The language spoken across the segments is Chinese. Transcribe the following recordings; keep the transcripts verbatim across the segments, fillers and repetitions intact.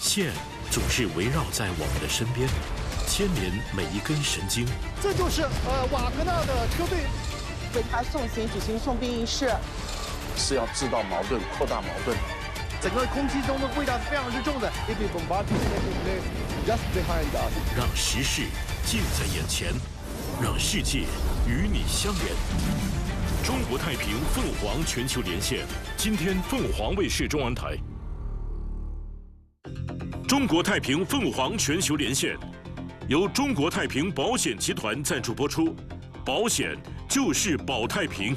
线总是围绕在我们的身边，牵连每一根神经。 这就是呃瓦格纳的车队为他送行举行送殡仪式， 是要制造矛盾、扩大矛盾。 整个空气中的味道是非常之重的。Just behind us， 让时事近在眼前，让世界与你相连。中国太平凤凰全球连线，今天凤凰卫视中文台。中国太平凤凰全球连线，由中国太平保险集团赞助播出，保险就是保太平。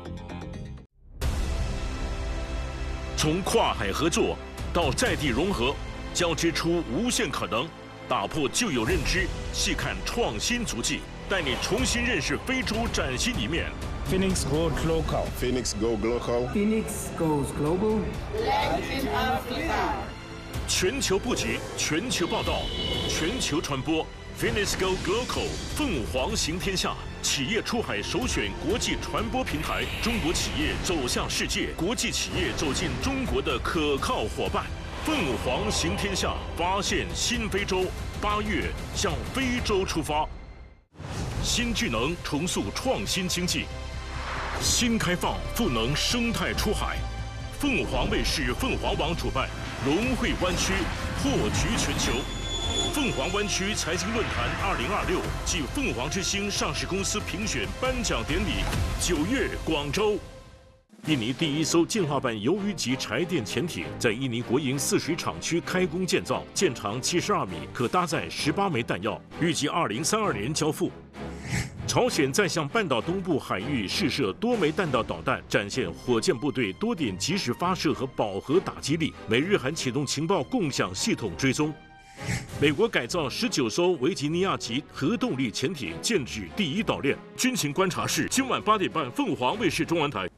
从跨海合作到在地融合，交织出无限可能，打破旧有认知，细看创新足迹，带你重新认识非洲崭新一面。 Phoenix Goes Global. Phoenix Go Global. Phoenix Goes Global. Latin Africa. 全球布局，全球报道，全球传播。Phoenix Go Global， 凤凰行天下，企业出海首选国际传播平台，中国企业走向世界，国际企业走进中国的可靠伙伴。凤凰行天下，发现新非洲，八月向非洲出发。新智能重塑创新经济，新开放赋能生态出海。凤凰卫视、凤凰网主办，融汇湾区，破局全球。凤凰湾区财经论坛二零二六暨凤凰之星上市公司评选颁奖典礼，九月广州。印尼第一艘进化版鱿鱼级柴电潜艇在印尼国营泗水厂区开工建造，舰长七十二米，可搭载十八枚弹药，预计二零三二年交付。朝鲜再向半岛东部海域试射多枚弹道导弹，展现火箭部队多点及时发射和饱和打击力。美日韩启动情报共享系统追踪。美国改造十九艘维吉尼亚级核动力潜艇，建制第一岛链。军情观察室今晚八点半，凤凰卫视中文台。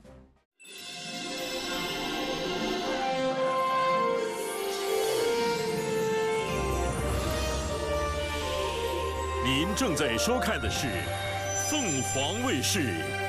您正在收看的是凤凰卫视。